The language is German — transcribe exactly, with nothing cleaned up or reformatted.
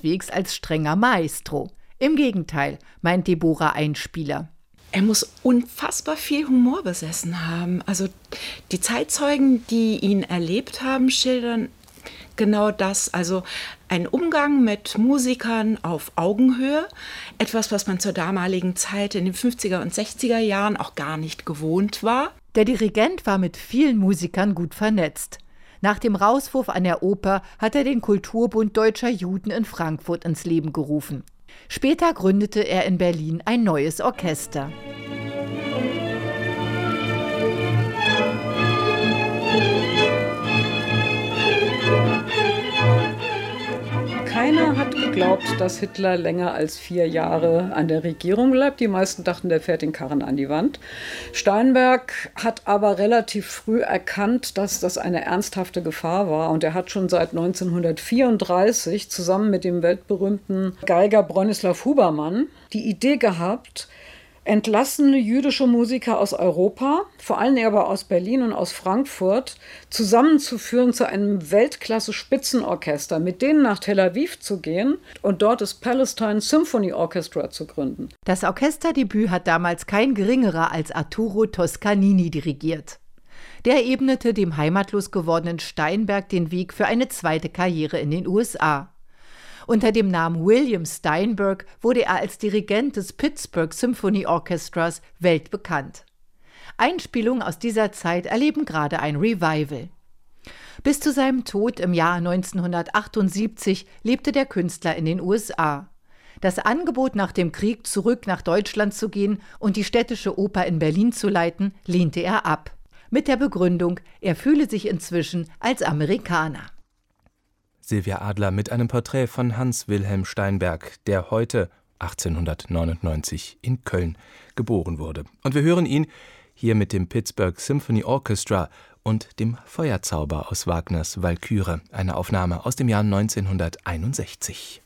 keineswegs als strenger Maestro. Im Gegenteil, meint Deborah Einspieler. Er muss unfassbar viel Humor besessen haben. Also die Zeitzeugen, die ihn erlebt haben, schildern genau das. Also ein Umgang mit Musikern auf Augenhöhe. Etwas, was man zur damaligen Zeit in den fünfziger und sechziger Jahren auch gar nicht gewohnt war. Der Dirigent war mit vielen Musikern gut vernetzt. Nach dem Rauswurf an der Oper hat er den Kulturbund Deutscher Juden in Frankfurt ins Leben gerufen. Später gründete er in Berlin ein neues Orchester. Keiner hat geglaubt, dass Hitler länger als vier Jahre an der Regierung bleibt. Die meisten dachten, der fährt den Karren an die Wand. Steinberg hat aber relativ früh erkannt, dass das eine ernsthafte Gefahr war. Und er hat schon seit neunzehnhundertvierunddreißig zusammen mit dem weltberühmten Geiger Bronislaw Hubermann die Idee gehabt, entlassene jüdische Musiker aus Europa, vor allem aber aus Berlin und aus Frankfurt, zusammenzuführen zu einem Weltklasse-Spitzenorchester, mit denen nach Tel Aviv zu gehen und dort das Palestine Symphony Orchestra zu gründen. Das Orchesterdebüt hat damals kein geringerer als Arturo Toscanini dirigiert. Der ebnete dem heimatlos gewordenen Steinberg den Weg für eine zweite Karriere in den U S A. Unter dem Namen William Steinberg wurde er als Dirigent des Pittsburgh Symphony Orchestras weltbekannt. Einspielungen aus dieser Zeit erleben gerade ein Revival. Bis zu seinem Tod im Jahr neunzehnhundertachtundsiebzig lebte der Künstler in den U S A. Das Angebot, nach dem Krieg zurück nach Deutschland zu gehen und die Städtische Oper in Berlin zu leiten, lehnte er ab. Mit der Begründung, er fühle sich inzwischen als Amerikaner. Silvia Adler mit einem Porträt von Hans Wilhelm Steinberg, der heute achtzehnhundertneunundneunzig in Köln geboren wurde. Und wir hören ihn hier mit dem Pittsburgh Symphony Orchestra und dem Feuerzauber aus Wagners Walküre, eine Aufnahme aus dem Jahr neunzehnhunderteinundsechzig.